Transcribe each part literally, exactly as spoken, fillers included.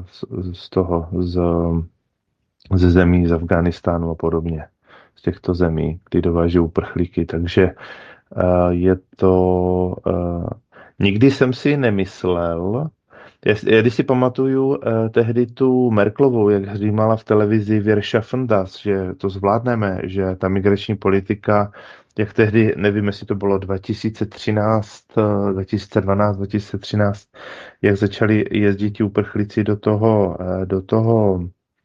z, z toho, z, ze zemí, z Afghánistánu a podobně. Z těchto zemí, kdy dováží uprchlíky. Takže uh, je to... Uh, nikdy jsem si nemyslel, já když si pamatuju uh, tehdy tu Merkelovou, jak římala v televizi Wir schaffen das, že to zvládneme, že ta migrační politika, jak tehdy, nevím, jestli to bylo dva tisíce třináct, dva tisíce dvanáct, dva tisíce třináct, jak začali jezdit ti uprchlíci do toho, do toho,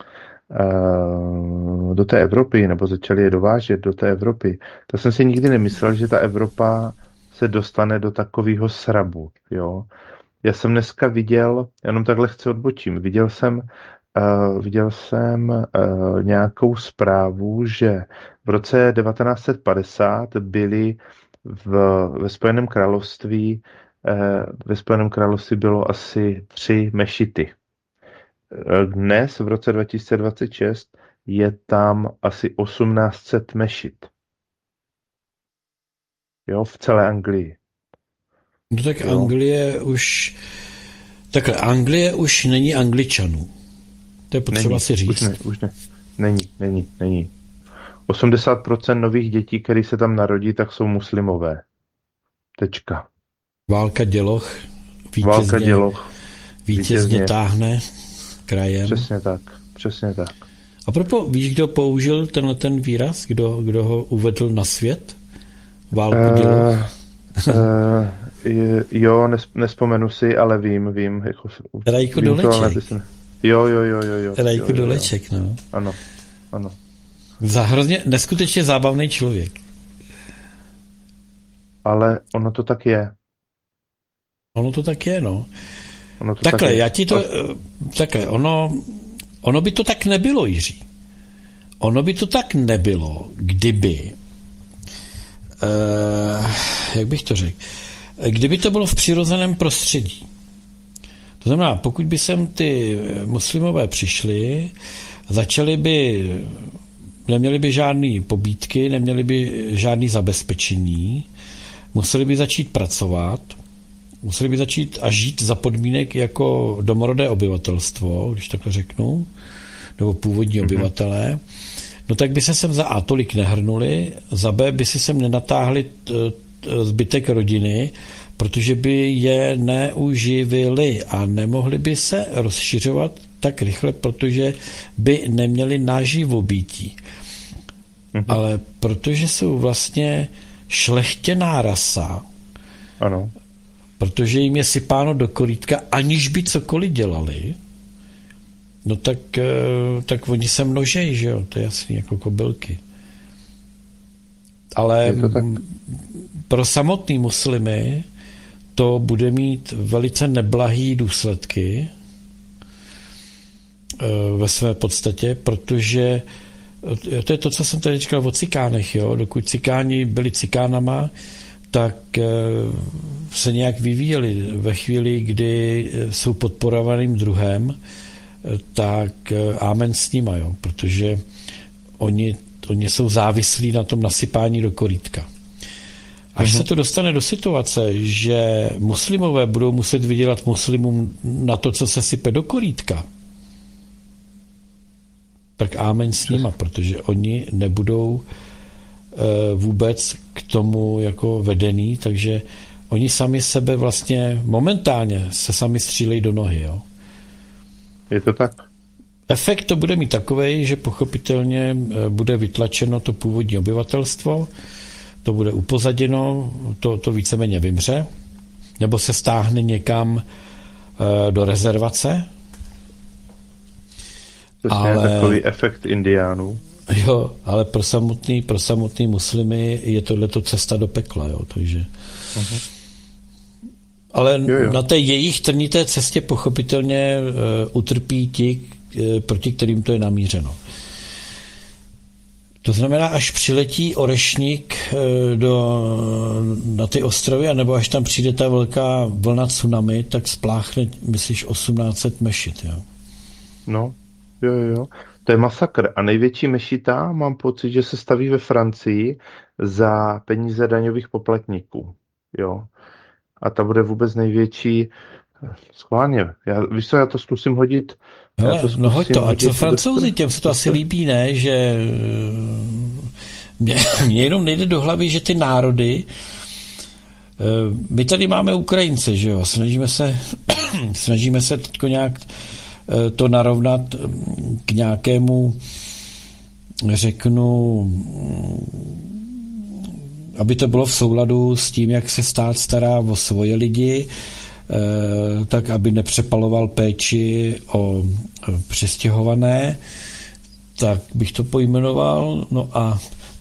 do té Evropy, nebo začali je dovážet do té Evropy, to jsem si nikdy nemyslel, že ta Evropa se dostane do takového srabu, jo. Já jsem dneska viděl, jenom takhle chci odbočím, viděl jsem, uh, viděl jsem uh, nějakou zprávu, že v roce devatenáct set padesát byly v, ve Spojeném království, uh, ve Spojeném království bylo asi tři mešity. Dnes, v roce dva tisíce dvacet šest, je tam asi osmnáct set mešit. Jo, v celé Anglii. No tak jo. Anglie už... Takhle, Anglie už není Angličanů. To je potřeba není, si říct. Už ne, už ne. Není, není, není. osmdesát procent nových dětí, které se tam narodí, tak jsou muslimové. Tečka. Válka děloh. Vítězně, Válka děloh. Vítězně, vítězně táhne krajem. Přesně tak, přesně tak. A proto víš, kdo použil tenhle ten výraz? Kdo, kdo ho uvedl na svět? Válku uh, děloh? uh, jo, nes, nespomenu si, ale vím, vím. Jako, Rajko Doleček. To, jo, jo, jo, jo. jo Rajko jo, Doleček, jo. no. Ano, ano. Za hrozně neskutečně zábavný člověk. Ale ono to tak je. Ono to tak je, no. Ono to takhle, tak je. já ti to... A... Takhle, ono, ono by to tak nebylo, Jiří. Ono by to tak nebylo, kdyby... Uh, jak bych to řekl? Kdyby to bylo v přirozeném prostředí. To znamená, pokud by sem ty muslimové přišli, začali by, neměli by žádný pobídky, neměli by žádný zabezpečení, museli by začít pracovat, museli by začít a žít za podmínek jako domorodé obyvatelstvo, když takhle řeknu, nebo původní mm-hmm. obyvatelé, no tak by se sem za A tolik nehrnuli, za B by si sem nenatáhli t, t, zbytek rodiny, protože by je neuživili a nemohli by se rozšiřovat tak rychle, protože by neměli náživobítí. Mm-hmm. Ale protože jsou vlastně šlechtěná rasa, ano. Protože jim je sypáno do korýtka, aniž by cokoliv dělali, no tak, tak oni se množejí, že jo, to je jasný, jako kobylky. Ale pro samotný muslimy to bude mít velice neblahý důsledky ve své podstatě, protože to je to, co jsem tady říkal o cikánech, jo, dokud cikáni byli cikánama, tak se nějak vyvíjeli. Ve chvíli, kdy jsou podporovaným druhem, tak amen s nima, jo, protože oni, oni jsou závislí na tom nasypání do korýtka. Až mm-hmm. se to dostane do situace, že muslimové budou muset vydělat muslimům na to, co se sype do korýtka, tak amen s nima, protože oni nebudou vůbec k tomu jako vedený, takže oni sami sebe vlastně momentálně se sami střílejí do nohy. Jo. Je to tak? Efekt to bude mít takovej, že pochopitelně bude vytlačeno to původní obyvatelstvo, to bude upozaděno, to, to víceméně vymře, nebo se stáhne někam do rezervace. To ale... je takový efekt Indiánů. Jo, ale pro samotný, pro samotný muslimy je tohleto cesta do pekla, jo, takže... Uh-huh. Ale jo, jo. na té jejich trnité cestě pochopitelně uh, utrpí ti, uh, proti kterým to je namířeno. To znamená, až přiletí orešník uh, do, na ty ostrovy, anebo až tam přijde ta velká vlna tsunami, tak spláchne, myslíš, osmnáct set mešit, jo? No, jo, jo. To je masakr. A největší mešita, mám pocit, že se staví ve Francii za peníze daňových poplatníků. Jo. A ta bude vůbec největší Schválně. Já, víš co, já to zkusím hodit. Já Hele, to no hoď zkusím to. A hodit co do Francouzi, strany. těm se to asi líbí, ne? Že mě, mě jenom nejde do hlavy, že ty národy, my tady máme Ukrajince, že jo? Snažíme se, snažíme se teďko nějak to narovnat k nějakému, řeknu, aby to bylo v souladu s tím, jak se stát stará o svoje lidi, tak aby nepřepaloval péči o přestěhované, tak bych to pojmenoval. No a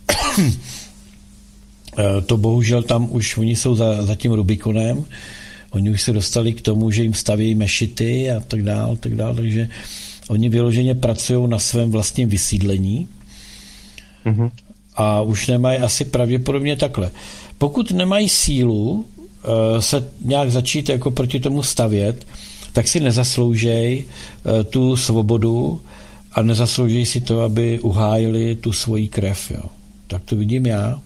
to bohužel tam už, oni jsou za, za tím Rubikonem, oni už se dostali k tomu, že jim staví mešity a tak dál, tak dál, takže oni vyloženě pracují na svém vlastním vysídlení mm-hmm. a už nemají asi pravděpodobně takhle. Pokud nemají sílu se nějak začít jako proti tomu stavět, tak si nezasloužej tu svobodu a nezasloužej si to, aby uhájili tu svoji krev. Jo. Tak to vidím já.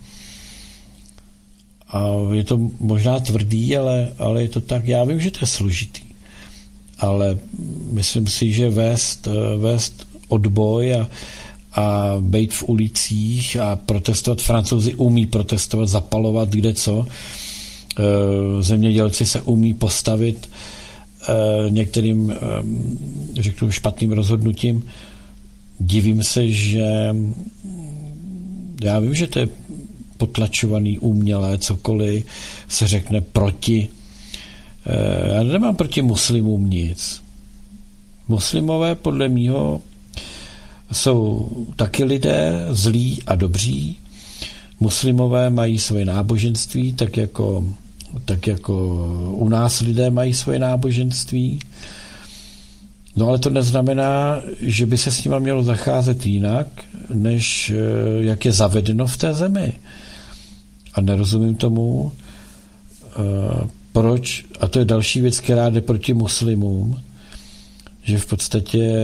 A je to možná tvrdý, ale, ale je to tak. Já vím, že to je složitý. Ale myslím si, že vést, vést odboj a, a být v ulicích a protestovat. Francouzi umí protestovat, zapalovat kde co. Zemědělci se umí postavit některým, řeknu, špatným rozhodnutím. Divím se, že já vím, že to je potlačovaný umělé, cokoliv se řekne proti. Já nemám proti muslimům nic. Muslimové podle mýho jsou taky lidé zlí a dobří. Muslimové mají svoje náboženství, tak jako, tak jako u nás lidé mají svoje náboženství. No ale to neznamená, že by se s nima mělo zacházet jinak, než jak je zavedeno v té zemi. A nerozumím tomu, proč, a to je další věc, která jde proti muslimům, že v podstatě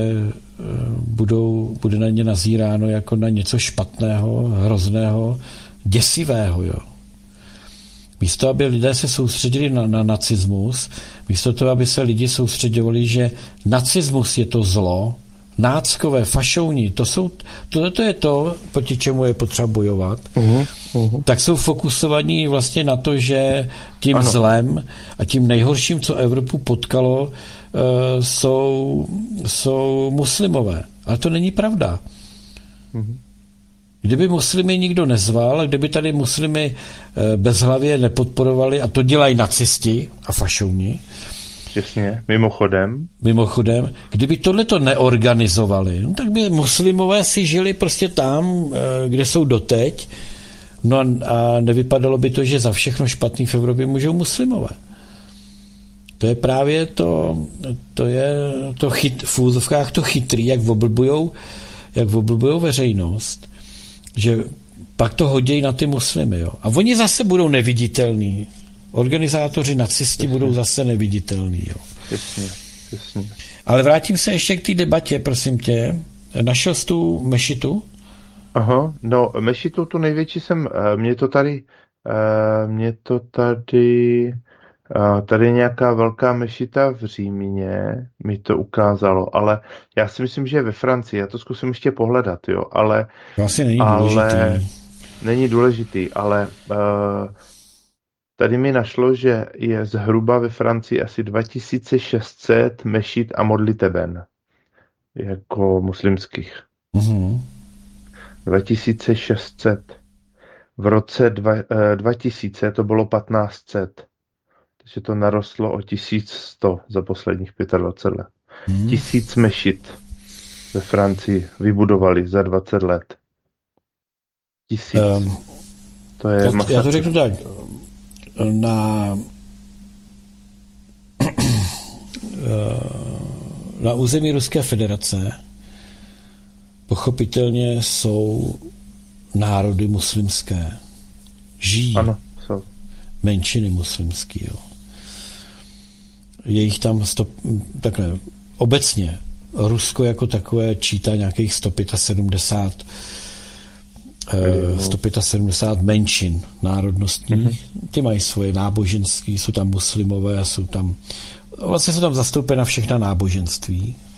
budou, bude na ně nazíráno jako na něco špatného, hrozného, děsivého. Jo. Místo, aby lidé se soustředili na, na nacismus, místo toho, aby se lidi soustředovali, že nacismus je to zlo, náckové, fašouni, to jsou, tohle to je to, proti čemu je potřeba bojovat, uh-huh, uh-huh. tak jsou fokusovaní vlastně na to, že tím ano. zlem a tím nejhorším, co Evropu potkalo, uh, jsou, jsou muslimové. Ale to není pravda. Uh-huh. Kdyby muslimy nikdo nezval, kdyby tady muslimy bezhlavě nepodporovali, a to dělají nacisti a fašouni. Přesně, mimochodem. Mimochodem, kdyby tohleto neorganizovali, no, tak by muslimové si žili prostě tam, kde jsou doteď, no a, a nevypadalo by to, že za všechno špatný v Evropě můžou muslimové. To je právě to, to je to chyt, v úzovkách to chytrý, jak oblbujou, jak oblbujou veřejnost, že pak to hodějí na ty muslimy. Jo. A oni zase budou neviditelní. Organizátoři nacisti jasně. budou zase neviditelní. Jo. Jasně, jasně. Ale vrátím se ještě k té debatě, prosím tě. Našel jsi tu mešitu? Aha, no mešitu tu největší jsem, mě to tady, mě to tady, tady je nějaká velká mešita v Římě, mi to ukázalo, ale já si myslím, že je ve Francii, já to zkusím ještě pohledat, jo, ale... To asi není ale, důležitý. Není důležitý, ale uh, tady mi našlo, že je zhruba ve Francii asi dva tisíce šest set mešit a modliteben, jako muslimských. Uh-huh. dva tisíce šest set. V roce dva, uh, dva tisíce to bylo patnáct set. Takže to narostlo o tisíc sto za posledních dvacet pět let. Hmm. Tisíc mešit ve Francii vybudovali za dvacet let. Tisíc. Um, to je já, já to řeknu tak. Na, na území Ruské federace pochopitelně jsou národy muslimské. Žijí ano, jsou. menšiny muslimské. Jo. Je jich tam sto, takhle, obecně Rusko jako takové čítá nějakých sto sedmdesát pět, sto sedmdesát pět menšin národnostních. Mm-hmm. Ty mají svoje náboženství, jsou tam muslimové, jsou tam vlastně jsou tam zastoupena všechna náboženství,